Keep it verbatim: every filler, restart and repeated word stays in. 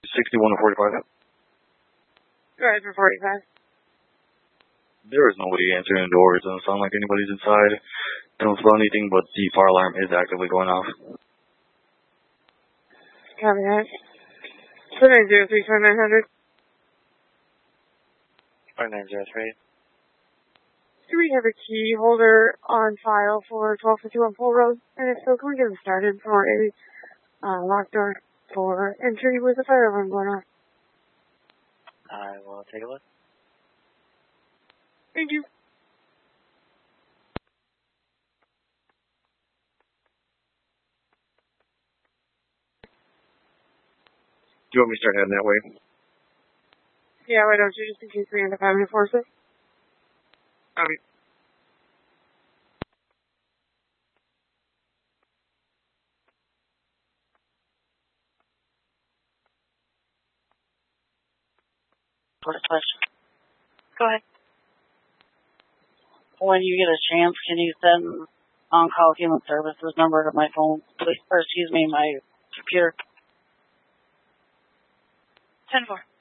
sixty-one to forty-five. Go ahead for forty-five. There is nobody answering the door. It doesn't sound like anybody's inside. Don't smell anything, but the fire alarm is actively going off. Copy that. seven zero three five nine hundred. five nine zero three. Do we have a key holder on file for twelve fifty-one Pole Road? And if so, can we get them started for a uh, locked door for entry with a fire alarm going off? I will take a look. Thank you. Do you want me to start heading that way? Yeah, why don't you, just in case we end up having to force it? Okay. First question. Go ahead. When you get a chance, can you send on-call human services number to my phone, please? Or excuse me, my computer. ten four.